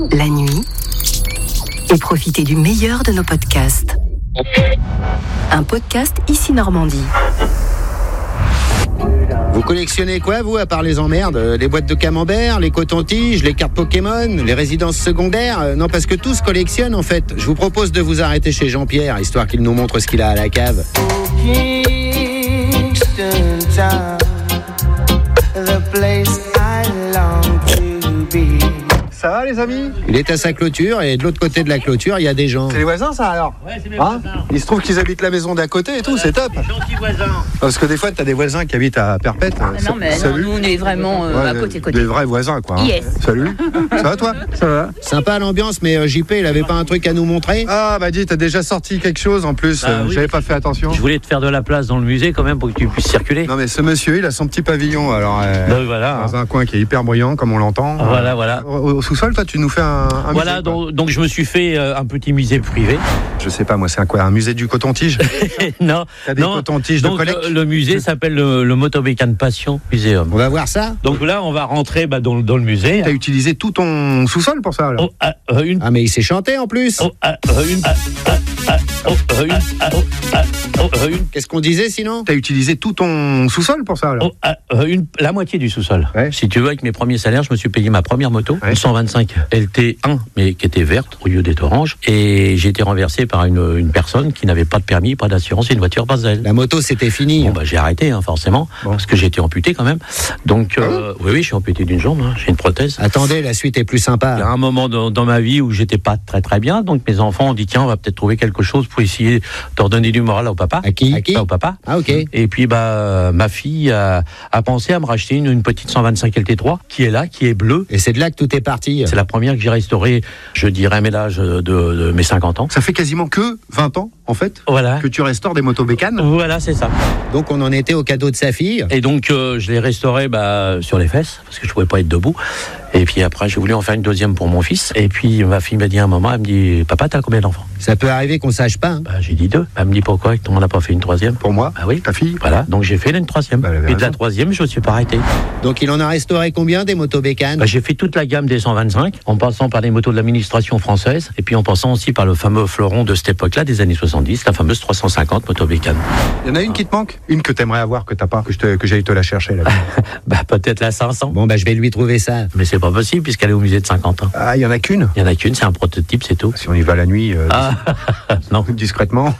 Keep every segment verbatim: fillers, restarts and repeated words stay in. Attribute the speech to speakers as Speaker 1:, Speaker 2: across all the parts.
Speaker 1: la nuit, et profitez du meilleur de nos podcasts. Un podcast Ici Normandie.
Speaker 2: Vous collectionnez quoi, vous, à part les emmerdes? Les boîtes de camembert, les cotons-tiges, les cartes Pokémon, les résidences secondaires? Non, parce que tous collectionnent, en fait. Je vous propose de vous arrêter chez Jean-Pierre, histoire qu'il nous montre ce qu'il a à la cave.
Speaker 3: Ça va, les amis?
Speaker 2: Il est à sa clôture, et de l'autre côté de la clôture, il y a des gens.
Speaker 3: C'est les voisins, ça, alors?
Speaker 4: Ouais, c'est mes
Speaker 3: Hein
Speaker 4: voisins.
Speaker 3: Il se trouve qu'ils habitent la maison d'à côté et tout, c'est top.
Speaker 4: Gentils voisins.
Speaker 3: Parce que des fois, t'as des voisins qui habitent à Perpète.
Speaker 5: Ah non, mais non,
Speaker 3: Salut.
Speaker 5: nous on est vraiment euh,
Speaker 3: Ouais,
Speaker 5: à côté, côté.
Speaker 3: Des vrais voisins, quoi. hein.
Speaker 5: Yes.
Speaker 3: Salut. Ça va, toi? Ça va.
Speaker 2: Sympa l'ambiance, mais euh, J P, il avait pas un truc à nous montrer?
Speaker 3: Ah, bah dis, t'as déjà sorti quelque chose en plus.
Speaker 4: Bah
Speaker 3: euh,
Speaker 4: oui.
Speaker 3: J'avais pas fait attention.
Speaker 4: Je voulais te faire de la place dans le musée quand même pour que tu puisses circuler.
Speaker 3: Non, mais ce monsieur, il a son petit pavillon, alors. euh,
Speaker 4: Donc voilà.
Speaker 3: Dans un coin qui est hyper bruyant, comme on l'entend.
Speaker 4: Voilà, voilà.
Speaker 3: Au, au sous-sol, toi, tu nous fais un, un
Speaker 4: Voilà,
Speaker 3: musée, quoi.
Speaker 4: donc, donc je me suis fait euh, un petit musée privé.
Speaker 3: Je sais pas, moi, c'est un quoi? Un musée du coton-tige?
Speaker 4: non,
Speaker 3: T'as des
Speaker 4: non.
Speaker 3: cotons-tiges de
Speaker 4: Donc
Speaker 3: collecte?
Speaker 4: euh, le musée s'appelle le, le Motobécane Passion Muséum.
Speaker 2: On va voir ça?
Speaker 4: Donc là, on va rentrer bah, dans, le- dans le musée.
Speaker 3: T'as utilisé tout ton sous-sol pour ça, alors?
Speaker 4: Oh, ah, euh, une.
Speaker 2: Ah, mais il s'est chanté, en plus.
Speaker 4: Oh, ah, euh, une. Ah, ah, ah, oh, euh, une. Ah, oh, ah, oh, euh, une.
Speaker 2: Qu'est-ce qu'on disait, sinon?
Speaker 3: T'as utilisé tout ton sous-sol pour ça, alors?
Speaker 4: Oh, ah, euh, une, la moitié du sous-sol.
Speaker 3: Ouais.
Speaker 4: Si tu veux, avec mes premiers salaires, je me suis payé ma première moto,
Speaker 3: Ouais.
Speaker 4: une cent vingt-cinq L T un, mais qui était verte au lieu d'être orange. Et j'ai été renversé par une, une personne qui n'avait pas de permis, pas d'assurance, et une voiture Basel.
Speaker 2: La moto, c'était fini.
Speaker 4: Bon, bah, j'ai arrêté, hein, forcément,
Speaker 3: Bon.
Speaker 4: parce que j'ai été amputé quand même. Donc, euh, oui, oui, je suis amputé d'une jambe, hein, j'ai une prothèse.
Speaker 2: Attendez, la suite est plus
Speaker 4: Il y a
Speaker 2: sympa.
Speaker 4: un moment dans, dans ma vie où j'étais pas très très bien, donc mes enfants ont dit tiens, on va peut-être trouver quelque chose pour essayer de redonner du moral au papa.
Speaker 2: À qui? À qui?
Speaker 4: Au papa.
Speaker 2: Ah, ok.
Speaker 4: Et puis bah ma fille a, a pensé à me racheter une, une petite cent vingt-cinq L T trois qui est là, qui est bleue.
Speaker 2: Et c'est de là que tout est parti.
Speaker 4: C'est la première que j'ai restaurée, je dirais, à mes l'âge de, de mes cinquante ans.
Speaker 3: Ça fait quasiment que vingt ans, en fait,
Speaker 4: Voilà.
Speaker 3: que tu restaures des motos bécanes.
Speaker 4: Voilà, c'est ça.
Speaker 2: Donc, on en était au cadeau de sa fille.
Speaker 4: Et donc, euh, je l'ai restauré bah, sur les fesses, parce que je pouvais pas être debout. Et puis après, j'ai voulu en faire une deuxième pour mon fils. Et puis, ma fille m'a dit à un moment, elle me dit, papa, t'as combien d'enfants?
Speaker 2: Ça peut arriver qu'on sache pas. hein.
Speaker 4: Bah, j'ai dit deux. Elle me dit, pourquoi? On n'a pas fait une troisième?
Speaker 3: Pour moi,
Speaker 4: Ah oui.
Speaker 3: ta fille.
Speaker 4: Voilà, donc j'ai fait une troisième.
Speaker 3: Bah, elle avait
Speaker 4: et de la
Speaker 3: raison.
Speaker 4: troisième, je ne suis pas arrêté.
Speaker 2: Donc, il en a restauré combien, des motos bécanes?
Speaker 4: Bah, j'ai fait toute la gamme des cent vingt-cinq, en passant par les motos de l'administration française, et puis en passant aussi par le fameux fleuron de cette époque-là, des années soixante-dix, la fameuse trois cent cinquante moto bécane.
Speaker 3: Il y en a une qui te manque? Une que t'aimerais avoir, que t'as pas, que je te- que j'aille te la chercher, là.
Speaker 4: Bah, peut-être la cinq cents.
Speaker 2: Bon, bah, je vais lui trouver ça.
Speaker 4: Mais c'est pas possible, puisqu'elle est au musée de cinquante ans.
Speaker 3: Ah, il y en a qu'une?
Speaker 4: Il y en a qu'une, c'est un prototype, c'est tout.
Speaker 3: Si on y va la nuit, euh,
Speaker 4: Ah, non.
Speaker 3: discrètement.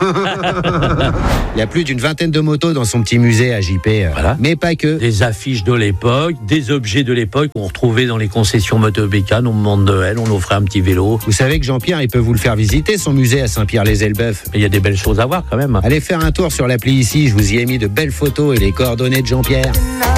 Speaker 2: Il y a plus d'une vingtaine de motos dans son petit musée à J P. euh,
Speaker 4: Voilà.
Speaker 2: Mais pas que.
Speaker 4: Des affiches de l'époque, des objets de l'époque qu'on retrouvait dans les concessions motobécanes au moment de Noël, on offrait un petit vélo.
Speaker 2: Vous savez que Jean-Pierre, il peut vous le faire visiter, son musée à Saint-Pierre-les-Elbeuf.
Speaker 4: Mais il y a des belles choses à voir quand même.
Speaker 2: Allez faire un tour sur l'appli ici, je vous y ai mis de belles photos et les coordonnées de Jean-Pierre.